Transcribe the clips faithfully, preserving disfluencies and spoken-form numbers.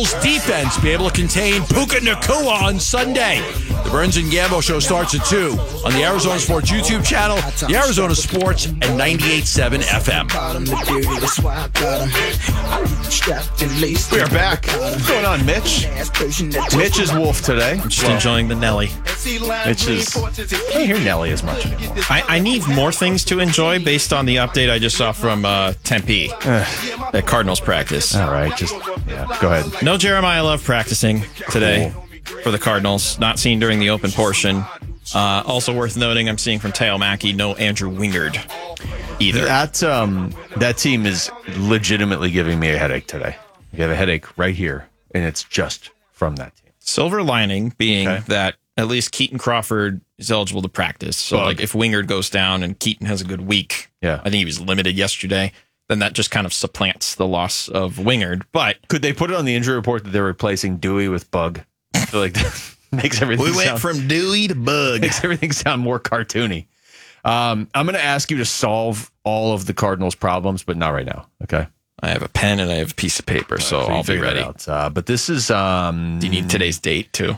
defense be able to contain Puka Nacua on Sunday? The Burns and Gambo show starts at two on the Arizona Sports YouTube channel, the Arizona Sports, and ninety-eight point seven F M. We are back. What's going on, Mitch? Mitch is Wolf today. I'm just well, enjoying the Nelly. Mitch is... I don't hear Nelly as much anymore. I, I need more things to enjoy based on the update I just saw from uh, Tempe at Cardinals practice. All right, just yeah, go ahead. No Jeremiah Love practicing today for the Cardinals. Not seen during the open portion. Uh, also worth noting, I'm seeing from Teo Mackey, no Andrew Wingard either. That um, that team is legitimately giving me a headache today. You have a headache right here, and it's just from that team. Silver lining being okay. that at least Keaton Crawford is eligible to practice. So, Bug. like, if Wingard goes down and Keaton has a good week, yeah. I think he was limited yesterday, then that just kind of supplants the loss of Wingard. But could they put it on the injury report that they're replacing Dewey with Bug? I feel like that makes everything we went sound, from Dewey to Bug. Makes everything sound more cartoony. Um, I'm going to ask you to solve all of the Cardinals' problems, but not right now. Okay. I have a pen and I have a piece of paper, so, right, so I'll be ready. Out. Uh, but this is. Um, Do you need today's date too?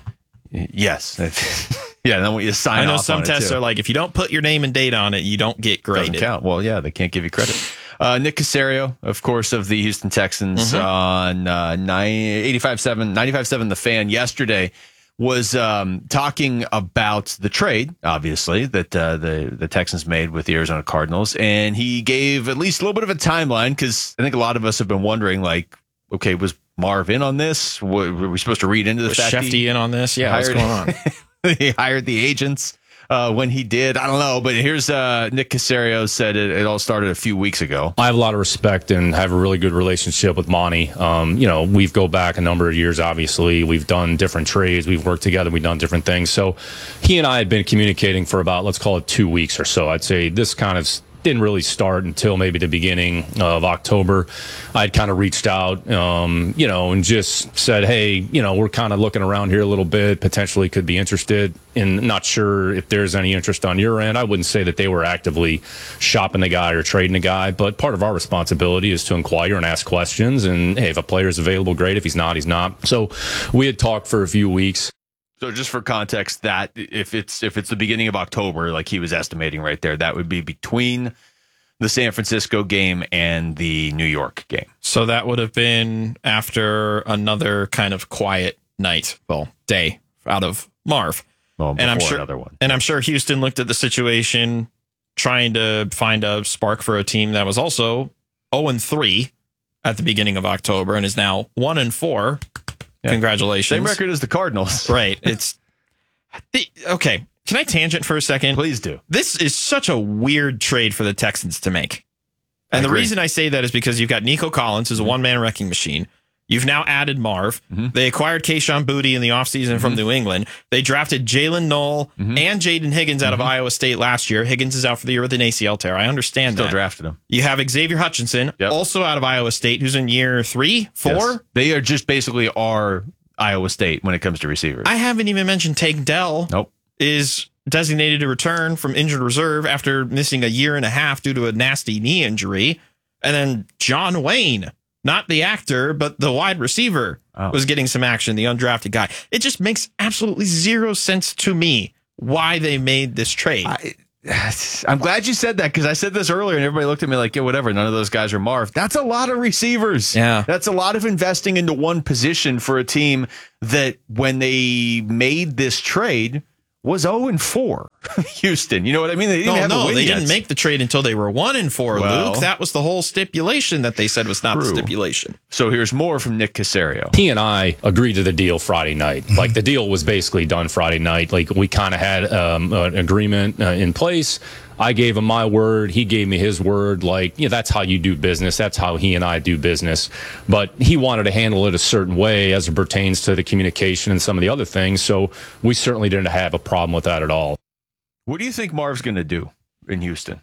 Yes. Yeah, and I want you to sign off. I know some on tests are like, if you don't put your name and date on it, you don't get graded. Doesn't count. Well, yeah, they can't give you credit. Uh, Nick Caserio, of course, of the Houston Texans mm-hmm. on uh, eighty-five seven, ninety-five seven The Fan yesterday was um, talking about the trade, obviously, that uh, the, the Texans made with the Arizona Cardinals. And he gave at least a little bit of a timeline because I think a lot of us have been wondering, like, okay, was Marv in on this? Were we supposed to read into the was fact Shefty he in on this? Yeah, hired, what's going on? He hired the agents uh, when he did. I don't know, but here's uh, Nick Caserio said it, it all started a few weeks ago. I have a lot of respect and have a really good relationship with Monty. Um, you know, we've go back a number of years, obviously. We've done different trades. We've worked together. We've done different things. So he and I had been communicating for about, let's call it two weeks or so. I'd say this kind of didn't really start until maybe the beginning of October. I'd kind of reached out, um, you know, and just said, hey, you know, we're kind of looking around here a little bit, potentially could be interested, and not sure if there's any interest on your end. I wouldn't say that they were actively shopping the guy or trading the guy, but part of our responsibility is to inquire and ask questions. And hey, if a player is available, great. If he's not, he's not. So we had talked for a few weeks. So just for context, that if it's if it's the beginning of October, like he was estimating right there, that would be between the San Francisco game and the New York game. So that would have been after another kind of quiet night, well, day out of Marv. Well, and I'm sure another one. And I'm sure Houston looked at the situation, trying to find a spark for a team that was also oh and three at the beginning of October and is now one and four. Yeah. Congratulations. Same record as the Cardinals. Right. It's the, okay. Can I tangent for a second? Please do. This is such a weird trade for the Texans to make. And I the agree. reason I say that is because you've got Nico Collins, who's a one-man wrecking machine. You've now added Marv. Mm-hmm. They acquired Kayshon Boutte in the offseason mm-hmm. from New England. They drafted Jalen Knoll mm-hmm. and Jaden Higgins out mm-hmm. of Iowa State last year. Higgins is out for the year with an A C L tear. I understand Still that. Still drafted him. You have Xavier Hutchinson, yep. also out of Iowa State, who's in year three, four? Yes. They are just basically our Iowa State when it comes to receivers. I haven't even mentioned Tank Dell. Nope. Is designated to return from injured reserve after missing a year and a half due to a nasty knee injury. And then John Wayne, not the actor, but the wide receiver, oh. was getting some action, the undrafted guy. It just makes absolutely zero sense to me why they made this trade. I, I'm glad you said that because I said this earlier and everybody looked at me like, yeah, whatever. None of those guys are Marv. That's a lot of receivers. Yeah. That's a lot of investing into one position for a team that when they made this trade was oh and four. Houston. You know what I mean? They didn't no, have no, a win they yet. didn't make the trade until they were one and four, well, Luke. That was the whole stipulation that they said was not true. the stipulation. So here's more from Nick Caserio. He and I agreed to the deal Friday night. Like the deal was basically done Friday night. Like we kind of had um, an agreement uh, in place. I gave him my word. He gave me his word. Like, yeah, that's how you do business. That's how he and I do business. But he wanted to handle it a certain way as it pertains to the communication and some of the other things. So we certainly didn't have a problem with that at all. What do you think Marv's going to do in Houston?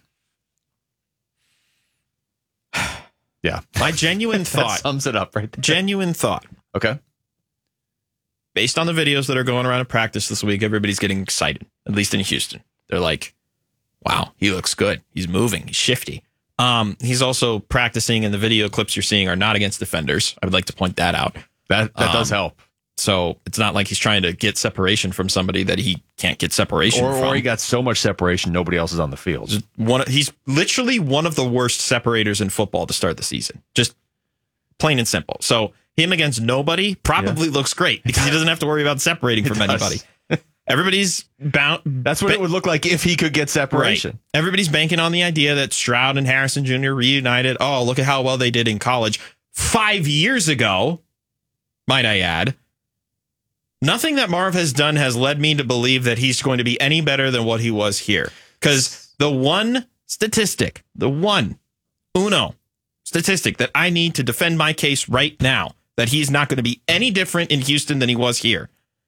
Yeah. My genuine thought. That sums it up right there. Genuine thought. Okay. Based on the videos that are going around in practice this week, everybody's getting excited, at least in Houston. They're like, wow, he looks good. He's moving. He's shifty. Um, he's also practicing, and the video clips you're seeing are not against defenders. I would like to point that out. That that um, does help. So it's not like he's trying to get separation from somebody that he can't get separation or, from. Or he got so much separation, nobody else is on the field. Just one, he's literally one of the worst separators in football to start the season. Just plain and simple. So him against nobody probably yeah. looks great because he doesn't have to worry about separating from anybody. Everybody's bound. That's what ba- it would look like if he could get separation. Right. Everybody's banking on the idea that Stroud and Harrison Junior reunited. Oh, look at how well they did in college. Five years ago, might I add, nothing that Marv has done has led me to believe that he's going to be any better than what he was here. Because the one statistic, the one uno statistic that I need to defend my case right now, that he's not going to be any different in Houston than he was here.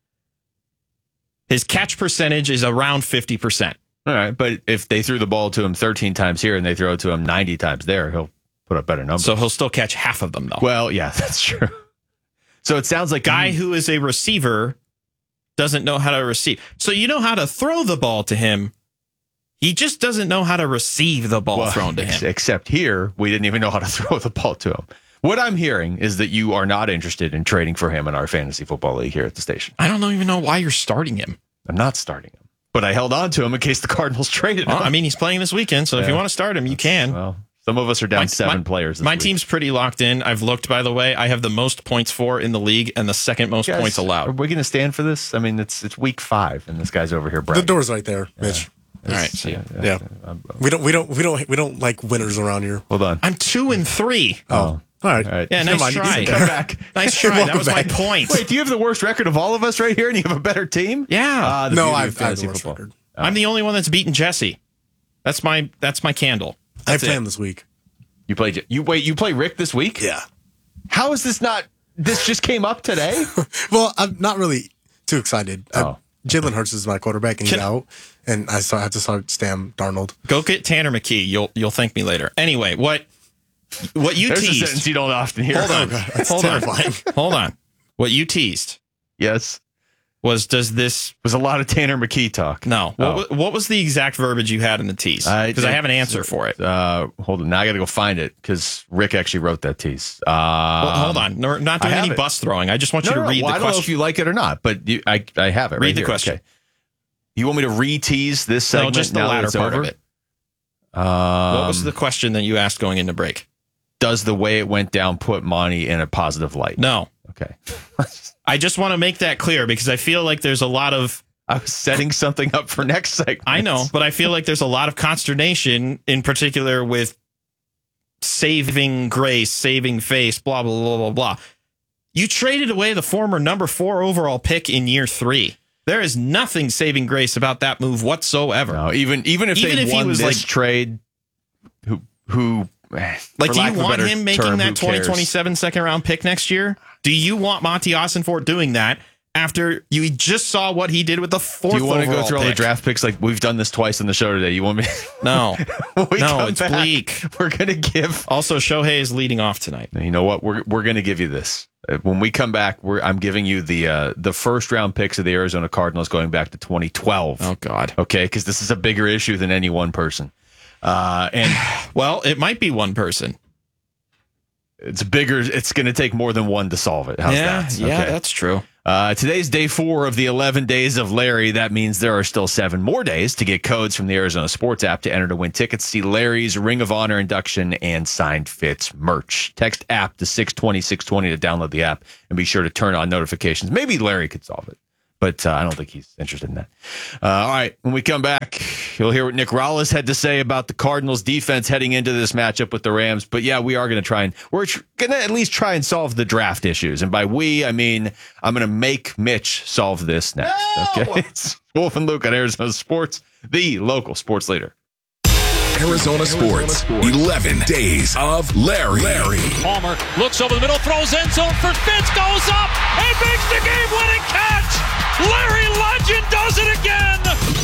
His catch percentage is around fifty percent. All right, but if they threw the ball to him thirteen times here and they throw it to him ninety times there, he'll put up better numbers. So he'll still catch half of them, though. Well, yeah, that's true. So it sounds like guy you, who is a receiver doesn't know how to receive. So you know how to throw the ball to him. He just doesn't know how to receive the ball well, thrown to him. Except here, we didn't even know how to throw the ball to him. What I'm hearing is that you are not interested in trading for him in our fantasy football league here at the station. I don't even know why you're starting him. I'm not starting him, but I held on to him in case the Cardinals traded him. Well, I mean, he's playing this weekend, so yeah. if you want to start him, you can. Well, some of us are down my, seven my, players. This my week. team's pretty locked in. I've looked, by the way. I have the most points for in the league and the second most guys, points allowed. Are we going to stand for this? I mean, it's it's week five, and this guy's over here bragging. The door's right there, Mitch. Yeah. All right. So, yeah, yeah. yeah. We don't we don't we don't we don't like winners around here. Hold on. I'm two and three. Oh. oh. All right. All right. Yeah, nice mind, try. Come back. Nice try. That was back. my point. Wait, do you have the worst record of all of us right here, and you have a better team? Yeah. Uh, no, I've, I have the worst record. Oh. I'm the only one that's beaten Jesse. That's my that's my candle. That's I play him this week. You play you wait. You play Rick this week? Yeah. How is this not? This just came up today. Well, I'm not really too excited. Oh. Jalen Hurts is my quarterback, and he's Can, out, and I start, have to start Sam Darnold. Go get Tanner McKee. You'll you'll thank me later. Anyway, what what you There's teased? a sentence you don't often hear. Hold on. Oh, that's Hold terrifying. on. Hold on. What you teased? Yes. Was does this was a lot of Tanner McKee talk. No. Oh. What, what was the exact verbiage you had in the tease? Because I, I have an answer for it. Uh, hold on. Now I got to go find it because Rick actually wrote that tease. Um, well, hold on. No, not doing any it. bus throwing. I just want no, you to no, read well, the I don't question. know if you like it or not, but you, I I have it. Read right the here. question. Okay. You want me to re-tease this No, segment? just the now latter that it's part over? of it. Um, What was the question that you asked going into break? Does the way it went down put Monty in a positive light? No. Okay. I just want to make that clear because I feel like there's a lot of. I was setting something up for next segment. I know, but I feel like there's a lot of consternation, in particular with saving grace, saving face, blah, blah, blah, blah, blah. You traded away the former number four overall pick in year three. There is nothing saving grace about that move whatsoever. No, even even if even they if won he was this like trade, who who like, do you want him making term, that twenty twenty-seven second round pick next year? Do you want Monty Ossenfort doing that after you just saw what he did with the fourth? Do you want to go through pick? all the draft picks? Like we've done this twice on the show today. You want me? No, we no, it's back, bleak. We're gonna give. Also, Shohei is leading off tonight. You know what? We're we're gonna give you this. When we come back, we're, I'm giving you the uh, the first round picks of the Arizona Cardinals going back to twenty twelve. Oh God. Okay, because this is a bigger issue than any one person. Uh, and well, it might be one person. It's bigger. It's going to take more than one to solve it. How's yeah, that? yeah, okay. that's true. Uh, today's day four of the eleven days of Larry. That means there are still seven more days to get codes from the Arizona Sports app to enter to win tickets, see Larry's Ring of Honor induction, and signed Fits merch. Text app to six twenty, six twenty to download the app and be sure to turn on notifications. Maybe Larry could solve it, but uh, I don't think he's interested in that. Uh, all right, when we come back, you'll hear what Nick Rallis had to say about the Cardinals defense heading into this matchup with the Rams. But yeah, we are going to try and we're tr- going to at least try and solve the draft issues. And by we, I mean I'm going to make Mitch solve this next. No! Okay, it's Wolf and Luke on Arizona Sports, the local sports leader. Arizona Sports, eleven days of Larry. Larry. Palmer looks over the middle, throws end zone for Fitz, goes up, and makes the game-winning catch. Larry Legend does it again.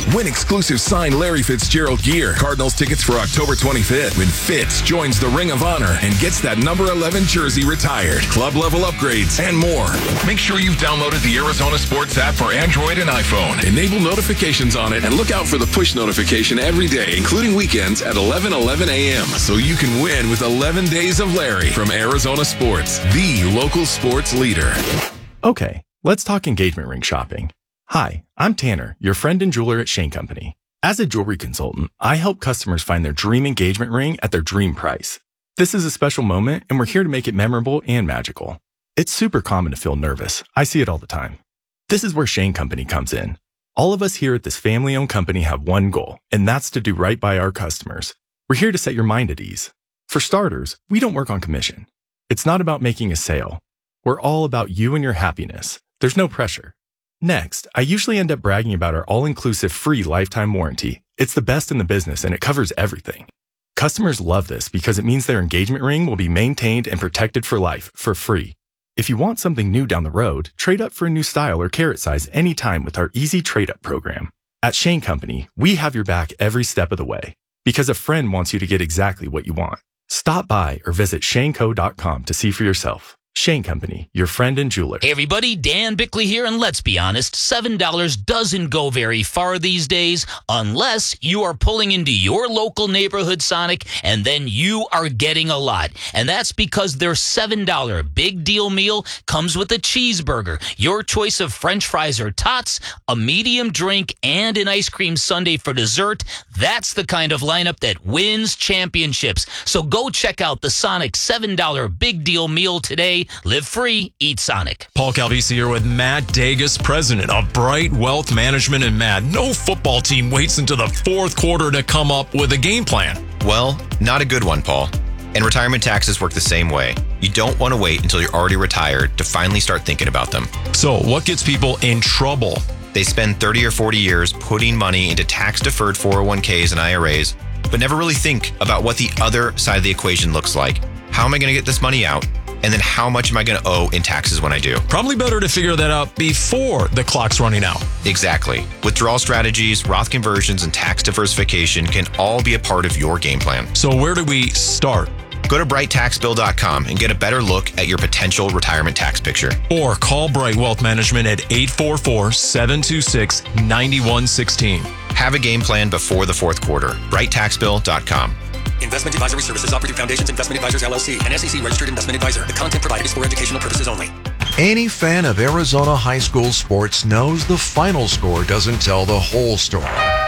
Win exclusive signed Larry Fitzgerald gear. Cardinals tickets for October twenty-fifth when Fitz joins the Ring of Honor and gets that number eleven jersey retired. Club level upgrades and more. Make sure you've downloaded the Arizona Sports app for Android and iPhone. Enable notifications on it and look out for the push notification every day, including weekends at eleven eleven a.m. so you can win with eleven days of Larry from Arizona Sports, the local sports leader. Okay, let's talk engagement ring shopping. Hi, I'm Tanner, your friend and jeweler at Shane Company. As a jewelry consultant, I help customers find their dream engagement ring at their dream price. This is a special moment, and we're here to make it memorable and magical. It's super common to feel nervous. I see it all the time. This is where Shane Company comes in. All of us here at this family-owned company have one goal, and that's to do right by our customers. We're here to set your mind at ease. For starters, we don't work on commission. It's not about making a sale. We're all about you and your happiness. There's no pressure. Next, I usually end up bragging about our all-inclusive free lifetime warranty. It's the best in the business, and it covers everything. Customers love this because it means their engagement ring will be maintained and protected for life, for free. If you want something new down the road, trade up for a new style or carat size anytime with our easy trade-up program. At Shane Company, we have your back every step of the way because a friend wants you to get exactly what you want. Stop by or visit shane co dot com to see for yourself. Shane Company, your friend and jeweler. Hey everybody, Dan Bickley here, and let's be honest, seven dollars doesn't go very far these days unless you are pulling into your local neighborhood Sonic, and then you are getting a lot. And that's because their seven dollar big deal meal comes with a cheeseburger, your choice of french fries or tots, a medium drink, and an ice cream sundae for dessert. That's the kind of lineup that wins championships. So go check out the Sonic seven dollar big deal meal today. Live free, eat Sonic. Paul Calvisi here with Matt Dagus, president of Bright Wealth Management. And Matt, no football team waits until the fourth quarter to come up with a game plan. Well, not a good one, Paul. And retirement taxes work the same way. You don't want to wait until you're already retired to finally start thinking about them. So what gets people in trouble? They spend thirty or forty years putting money into tax-deferred four oh one k's and I R As, but never really think about what the other side of the equation looks like. How am I going to get this money out? And then how much am I going to owe in taxes when I do? Probably better to figure that out before the clock's running out. Exactly. Withdrawal strategies, Roth conversions, and tax diversification can all be a part of your game plan. So where do we start? Go to bright tax bill dot com and get a better look at your potential retirement tax picture. Or call Bright Wealth Management at eight four four, seven two six, nine one one six. Have a game plan before the fourth quarter. bright tax bill dot com. Investment Advisory Services offered through Foundations Investment Advisors, L L C, an S E C registered investment advisor. The content provided is for educational purposes only. Any fan of Arizona high school sports knows the final score doesn't tell the whole story.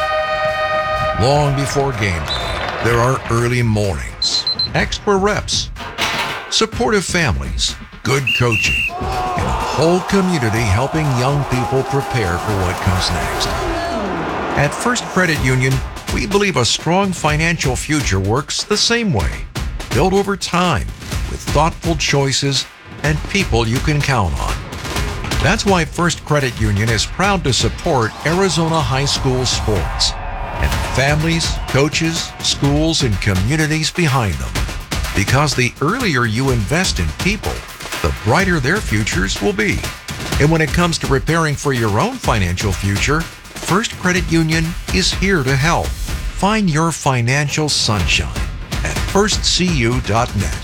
Long before game day, there are early mornings, extra reps, supportive families, good coaching, and a whole community helping young people prepare for what comes next. At First Credit Union, we believe a strong financial future works the same way, built over time with thoughtful choices and people you can count on. That's why First Credit Union is proud to support Arizona high school sports and the families, coaches, schools, and communities behind them. Because the earlier you invest in people, the brighter their futures will be. And when it comes to preparing for your own financial future, First Credit Union is here to help. Find your financial sunshine at first c u dot net.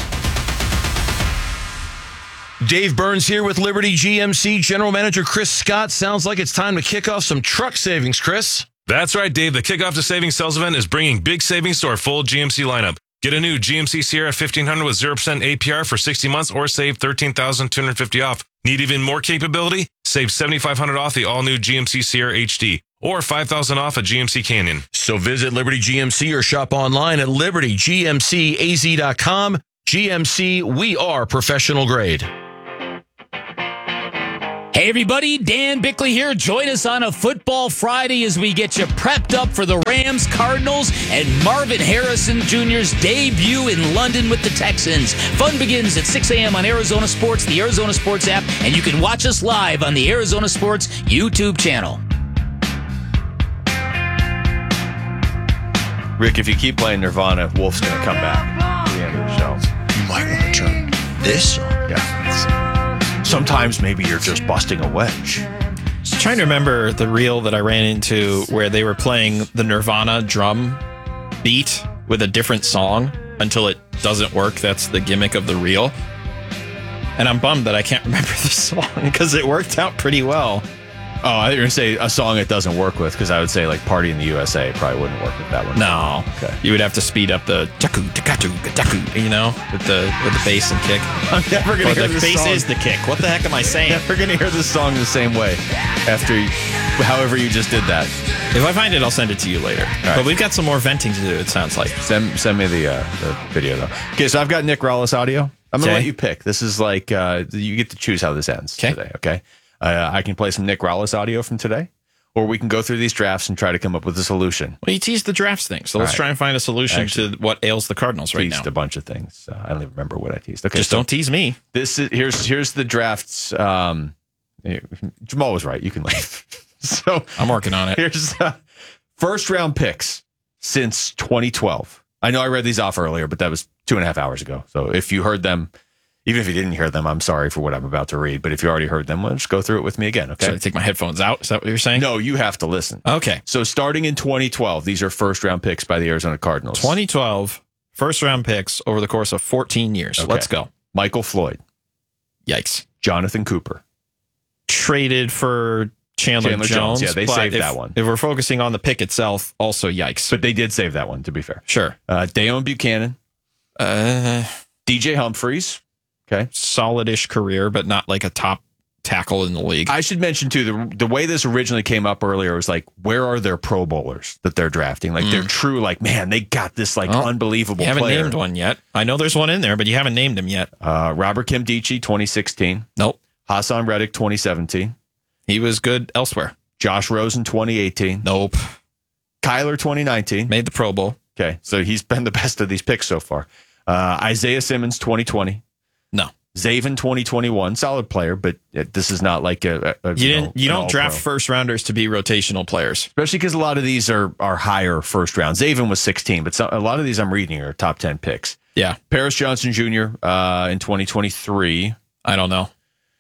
Dave Burns here with Liberty G M C General Manager Chris Scott. Sounds like it's time to kick off some truck savings, Chris. That's right, Dave. The Kickoff to Savings sales event is bringing big savings to our full G M C lineup. Get a new G M C Sierra fifteen hundred with zero percent A P R for sixty months or save thirteen thousand two hundred fifty dollars off. Need even more capability? Save seventy-five hundred dollars off the all-new G M C Sierra H D or five thousand dollars off a G M C Canyon. So visit Liberty G M C or shop online at liberty g m c a z dot com. G M C, we are professional grade. Hey everybody, Dan Bickley here. Join us on a Football Friday as we get you prepped up for the Rams, Cardinals, and Marvin Harrison Junior's debut in London with the Texans. Fun begins at six a.m. on Arizona Sports, the Arizona Sports app, and you can watch us live on the Arizona Sports YouTube channel. Rick, if you keep playing Nirvana, Wolf's going to come back at the end of the show. You might want to turn this on. Yeah. Sometimes maybe you're just busting a wedge. I'm trying to remember the reel that I ran into where they were playing the Nirvana drum beat with a different song until it doesn't work. That's the gimmick of the reel. And I'm bummed that I can't remember the song because it worked out pretty well. Oh, I thought you were going to say a song it doesn't work with, because I would say like Party in the U S A probably wouldn't work with that one. No. Okay. You would have to speed up the taku, takatu, taku, you know, with the with the bass and kick. I'm never going to hear the this bass song. is the kick. What the heck am I saying? Never going to hear this song the same way after, you, however you just did that. If I find it, I'll send it to you later. right. But we've got some more venting to do, it sounds like. Send send me the, uh, the video, though. Okay, so I've got Nick Rallis audio. I'm going to Okay. let you pick. This is like, uh, you get to choose how this ends Okay. today, okay? Uh, I can play some Nick Rallis audio from today, or we can go through these drafts and try to come up with a solution. Well, you teased the drafts thing, so let's All right. try and find a solution Actually, to what ails the Cardinals right Teased now. a bunch of things. Uh, I don't even remember what I teased. Okay, Just so don't tease me. This is here's here's the drafts. Um, Jamal was right. You can leave. So I'm working on it. Here's uh, first round picks since twenty twelve. I know I read these off earlier, but that was two and a half hours ago. So if you heard them, even if you didn't hear them, I'm sorry for what I'm about to read. But if you already heard them, well, just go through it with me again. Okay. Should I take my headphones out? Is that what you're saying? No, you have to listen. Okay. So starting in twenty twelve, these are first round picks by the Arizona Cardinals. twenty twelve, first round picks over the course of fourteen years. Okay. Let's go. Michael Floyd, Yikes. Jonathan Cooper, Traded for Chandler, Chandler Jones. Jones. Yeah, they but saved if, that one. If we're focusing on the pick itself, also yikes. But they did save that one, to be fair. Sure. Uh, Dayon Buchanan, Uh, D J Humphries. Okay. solid-ish career, but not like a top tackle in the league. I should mention, too, the, the way this originally came up earlier was like, where are their Pro Bowlers that they're drafting? Like, they're true, like, man, they got this, like, Well, unbelievable You haven't player. named one yet. I know there's one in there, but you haven't named him yet. Uh, Robert Kimdichie, twenty sixteen. Nope. Hassan Reddick, twenty seventeen. He was good elsewhere. Josh Rosen, twenty eighteen. Nope. Kyler, twenty nineteen. Made the Pro Bowl. Okay, so he's been the best of these picks so far. Uh, Isaiah Simmons, twenty twenty. No. Zaven, twenty twenty-one. Solid player, but this is not like a... a You know, didn't. You an don't draft all-pro. first rounders to be rotational players. Especially because a lot of these are are higher first round. Zaven was sixteen, but some, a lot of these I'm reading are top ten picks. Yeah. Paris Johnson Junior Uh, in twenty twenty-three. I don't know.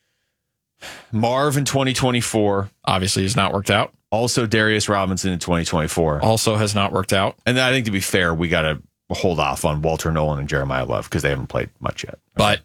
Marv in twenty twenty-four. Obviously, has not worked out. Also Darius Robinson in twenty twenty-four. Also has not worked out. And I think, to be fair, we got to hold off on Walter Nolan and Jeremiah Love because they haven't played much yet. But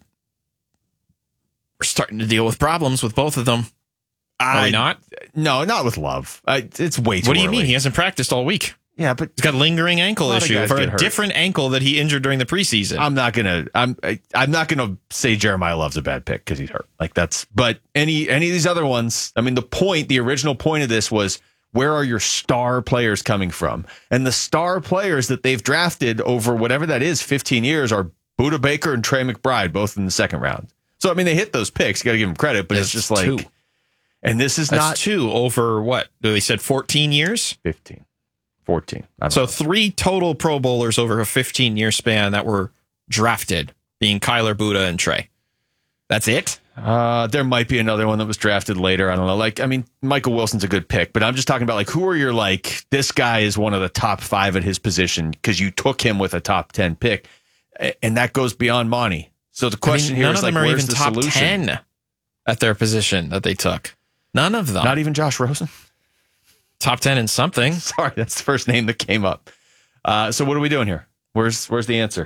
we're starting to deal with problems with both of them. Are I, we not? No, not with Love. I, it's way too What do you early. mean? He hasn't practiced all week. Yeah, but He's got a lingering ankle A lot of issue guys for get a hurt. different ankle that he injured during the preseason. I'm not gonna. I'm. I, I'm not gonna say Jeremiah Love's a bad pick because he's hurt. Like that's. But any any of these other ones. I mean, the point, the original point of this was, where are your star players coming from? And the star players that they've drafted over whatever that is, fifteen years, are Buda Baker and Trey McBride, both in the second round. So I mean, they hit those picks. You got to give them credit, but it's That's just like. two. And this is That's not two over what? They said fourteen years? fifteen, fourteen. I don't So know. three total Pro Bowlers over a fifteen-year span that were drafted, being Kyler, Buda, and Trey. That's it? Uh, there might be another one that was drafted later. I don't know. Like, I mean, Michael Wilson's a good pick, but I'm just talking about like, who are your like, this guy is one of the top five at his position because you took him with a top ten pick. A- And that goes beyond Monty. So the question I mean, here none is of like, them are where's even the top solution? ten at their position that they took. None of them. Not even Josh Rosen. top ten in something. Sorry, that's the first name that came up. Uh, so what are we doing here? Where's where's the answer?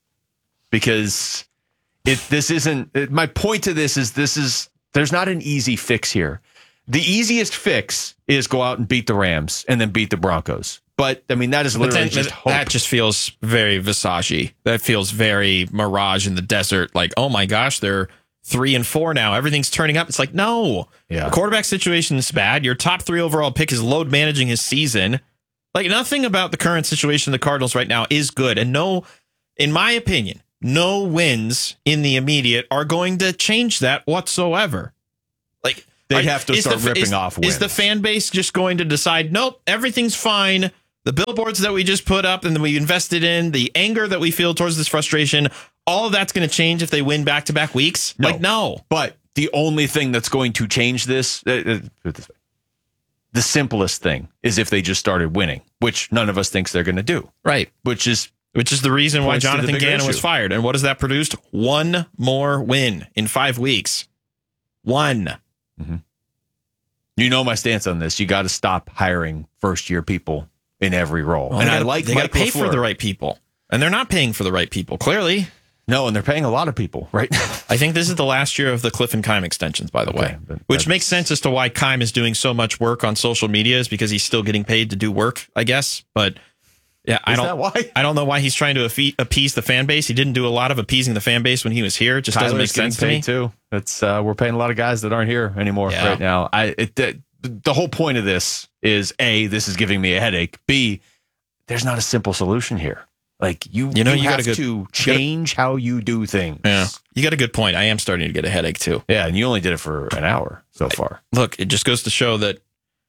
Because it this isn't it, my point to this is this is there's not an easy fix here. The easiest fix is go out and beat the Rams and then beat the Broncos. But I mean that is But literally then, just but hope. that just feels very Visage. That feels very Mirage in the desert. Like, oh my gosh, they're three and four now. Everything's turning up. It's like, no. Yeah. The quarterback situation is bad. Your top three overall pick is load managing his season. Like, nothing about the current situation of the Cardinals right now is good. And no, in my opinion, no wins in the immediate are going to change that whatsoever. Like, They'd are- have to is start the- ripping is- off Is the wins. fan base just going to decide, nope, everything's fine? The billboards that we just put up and that we invested in, the anger that we feel towards this frustration, all of that's going to change if they win back-to-back weeks? No. Like, no. But the only thing that's going to change this, uh, uh, put it this way, the simplest thing is if they just started winning, which none of us thinks they're going to do. Right. Which is Which is the reason why Points to the Jonathan bigger Gannon was issue. fired. And what has that produced? One more win in five weeks. One. You know my stance on this. You got to stop hiring first-year people in every role. Well, and gotta, I like they got to pay LaFleur. for the right people, and they're not paying for the right people. Clearly, no, and they're paying a lot of people right now. I think this is the last year of the Cliff and Keim extensions, by the okay, way, which makes sense as to why Keim is doing so much work on social media, is because he's still getting paid to do work, I guess. But yeah, is I don't. That why? I don't know why he's trying to appease the fan base. He didn't do a lot of appeasing the fan base when he was here. It just Tyler's doesn't make sense to me. Too. It's uh, we're paying a lot of guys that aren't here anymore yeah. right now. I it, the, the whole point of this is A, this is giving me a headache. B, there's not a simple solution here. Like you, you know, you, you have got to change how you do things. Yeah, you got a good point. I am starting to get a headache too. Yeah, and you only did it for an hour so far. I, look, it just goes to show that,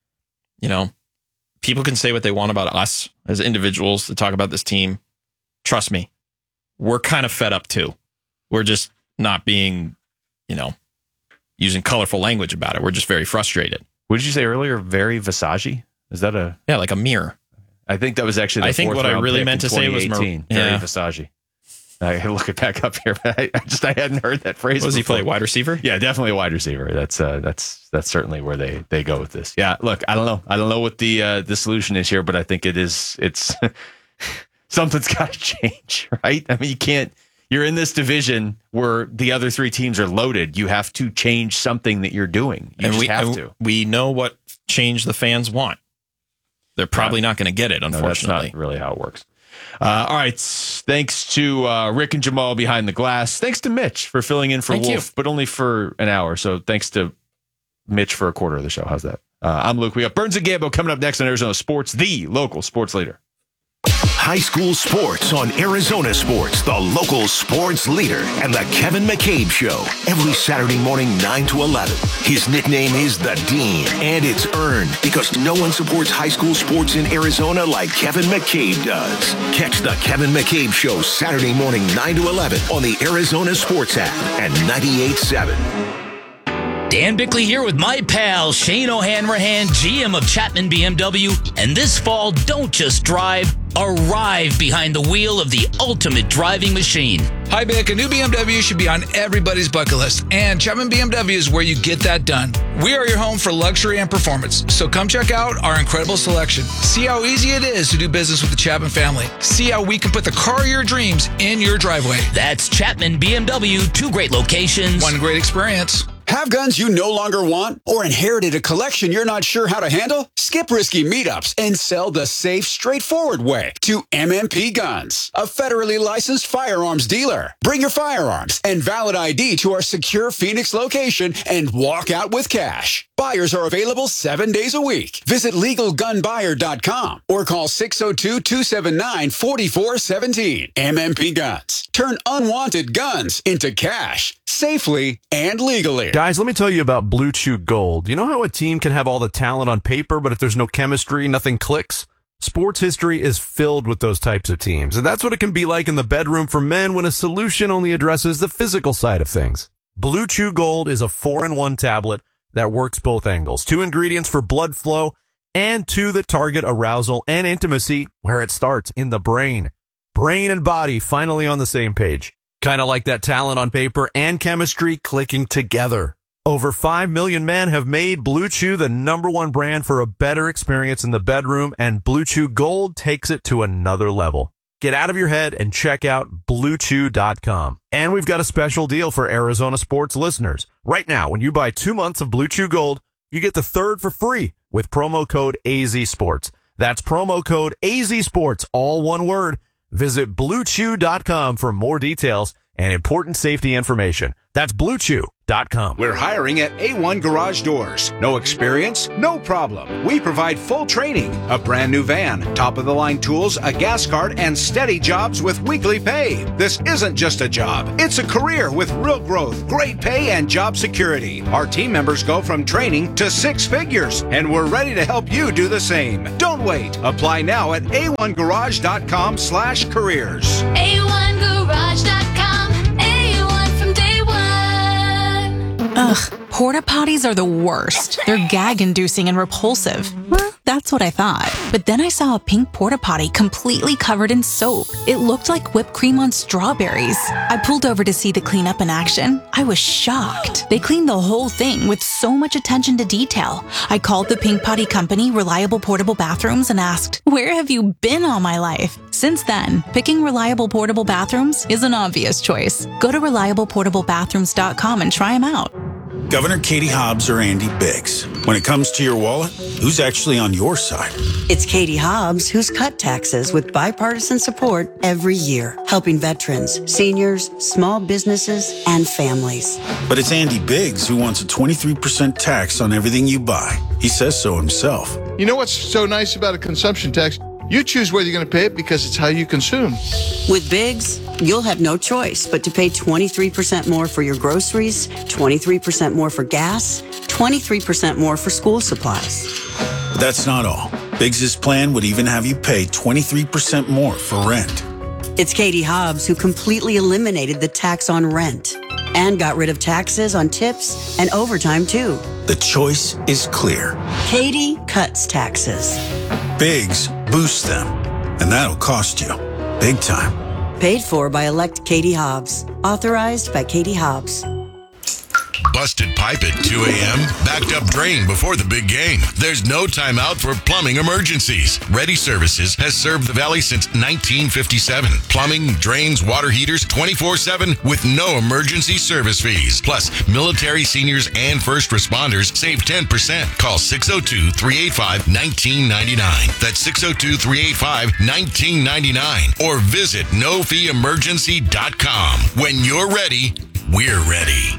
you know, people can say what they want about us as individuals to talk about this team. Trust me, we're kind of fed up too. We're just not being, you know, using colorful language about it. We're just very frustrated. What did you say earlier? Very Visagi? Is that a yeah, like a mirror? I think that was actually. The I think what I really meant to say was Mar- Very yeah. Visagi. I look it back up here, but I, I just I hadn't heard that phrase. What does he before. play? Wide receiver? Yeah, definitely a wide receiver. That's uh, that's that's certainly where they, they go with this. Yeah, look, I don't know, I don't know what the uh, the solution is here, but I think it is. It's something's got to change, right? I mean, you can't. You're in this division where the other three teams are loaded. You have to change something that you're doing. You and just we have and to. We know what change the fans want. They're probably yeah. not going to get it, unfortunately. No, that's not really how it works. Uh, all right. Thanks to uh, Rick and Jamal behind the glass. Thanks to Mitch for filling in for Thank Wolf, you. but only for an hour. So thanks to Mitch for a quarter of the show. How's that? Uh, I'm Luke. We got Burns and Gambo coming up next on Arizona Sports, the local sports leader. High school sports on Arizona Sports, the local sports leader, and the Kevin McCabe Show. Every Saturday morning, nine to eleven. His nickname is The Dean, and it's earned because no one supports high school sports in Arizona like Kevin McCabe does. Catch the Kevin McCabe Show Saturday morning, nine to eleven on the Arizona Sports app and ninety-eight point seven. Dan Bickley here with my pal Shane O'Hanrahan, G M of Chapman B M W. And this fall, don't just drive, arrive behind the wheel of the ultimate driving machine. Hi, Bick. A new B M W should be on everybody's bucket list, and Chapman B M W is where you get that done. We are your home for luxury and performance, so come check out our incredible selection. See how easy it is to do business with the Chapman family. See how we can put the car of your dreams in your driveway. That's Chapman B M W, two great locations. One great experience. Have guns you no longer want or inherited a collection you're not sure how to handle? Skip risky meetups and sell the safe, straightforward way to M M P Guns, a federally licensed firearms dealer. Bring your firearms and valid I D to our secure Phoenix location and walk out with cash. Buyers are available seven days a week. Visit legal gun buyer dot com or call six oh two, two seven nine, four four one seven. M M P Guns. Turn unwanted guns into cash safely and legally. Guys, let me tell you about Blue Chew Gold. You know how a team can have all the talent on paper, but if there's no chemistry, nothing clicks? Sports history is filled with those types of teams, and that's what it can be like in the bedroom for men when a solution only addresses the physical side of things. Blue Chew Gold is a four in one tablet that works both angles. Two ingredients for blood flow and two that target arousal and intimacy where it starts, in the brain. Brain and body finally on the same page. Kind of like that talent on paper and chemistry clicking together. Over five million men have made Blue Chew the number one brand for a better experience in the bedroom, and Blue Chew Gold takes it to another level. Get out of your head and check out blue chew dot com. And we've got a special deal for Arizona Sports listeners. Right now, when you buy two months of Blue Chew Gold, you get the third for free with promo code A Z Sports. That's promo code A Z Sports, all one word. Visit blue chew dot com for more details and important safety information. That's blue chew dot com. We're hiring at A one Garage Doors. No experience? No problem. We provide full training, a brand new van, top-of-the-line tools, a gas card, and steady jobs with weekly pay. This isn't just a job. It's a career with real growth, great pay, and job security. Our team members go from training to six figures, and we're ready to help you do the same. Don't wait. Apply now at A one garage dot com slash careers. A one garage dot com. A one from day one. Ugh, Porta potties are the worst. They're gag-inducing and repulsive. Well, that's what I thought. But then I saw a pink porta potty completely covered in soap. It looked like whipped cream on strawberries. I pulled over to see the cleanup in action. I was shocked. They cleaned the whole thing with so much attention to detail. I called the Pink Potty Company, Reliable Portable Bathrooms, and asked, "Where have you been all my life?" Since then, picking Reliable Portable Bathrooms is an obvious choice. Go to reliable portable bathrooms dot com and try them out. Governor Katie Hobbs or Andy Biggs? When it comes to your wallet, who's actually on your side? It's Katie Hobbs who's cut taxes with bipartisan support every year, helping veterans, seniors, small businesses, and families. But it's Andy Biggs who wants a twenty-three percent tax on everything you buy. He says so himself. You know what's so nice about a consumption tax? You choose whether you're going to pay it because it's how you consume. With Biggs, you'll have no choice but to pay twenty-three percent more for your groceries, twenty-three percent more for gas, twenty-three percent more for school supplies. But that's not all. Biggs' plan would even have you pay twenty-three percent more for rent. It's Katie Hobbs who completely eliminated the tax on rent and got rid of taxes on tips and overtime too. The choice is clear. Katie cuts taxes. Biggs boosts them, and that'll cost you big time. Paid for by elect Katie Hobbs. Authorized by Katie Hobbs. Busted pipe at two a.m., backed up drain before the big game. There's no time out for plumbing emergencies. Ready Services has served the Valley since nineteen fifty-seven. Plumbing, drains, water heaters, twenty-four seven with no emergency service fees. Plus, military, seniors, and first responders save ten percent. Call six oh two, three eight five, one nine nine nine. That's six oh two, three eight five, one nine nine nine. Or visit no fee emergency dot com. When you're ready, we're ready.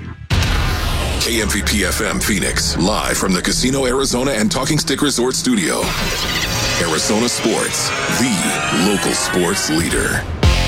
K M V P F M Phoenix, live from the Casino Arizona and Talking Stick Resort Studio. Arizona Sports, the local sports leader.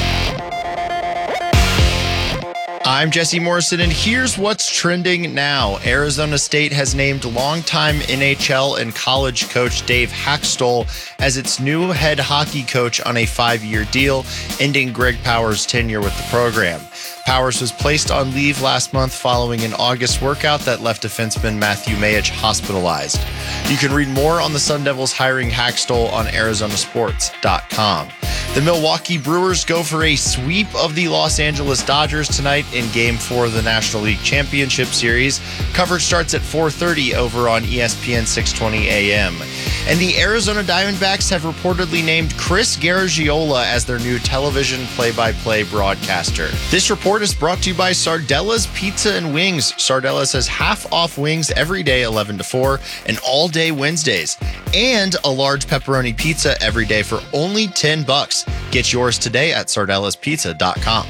I'm Jesse Morrison, and here's what's trending now. Arizona State has named longtime N H L and college coach Dave Haxtell as its new head hockey coach on a five-year deal, ending Greg Powers' tenure with the program. Powers was placed on leave last month following an August workout that left defenseman Matthew Mayich hospitalized. You can read more on the Sun Devils hiring Haxtell on arizona sports dot com. The Milwaukee Brewers go for a sweep of the Los Angeles Dodgers tonight in Game four of the National League Championship Series. Coverage starts at four thirty over on E S P N six twenty A M. And the Arizona Diamondbacks have reportedly named Chris Garagiola as their new television play-by-play broadcaster. This report is brought to you by Sardella's Pizza and Wings. Sardella's has half-off wings every day, eleven to four, and all-day Wednesdays. And a large pepperoni pizza every day for only ten bucks. Get yours today at sardellas pizza dot com.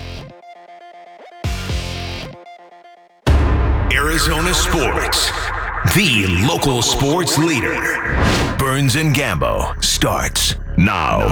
Arizona Sports, the local sports leader. Burns and Gambo starts now.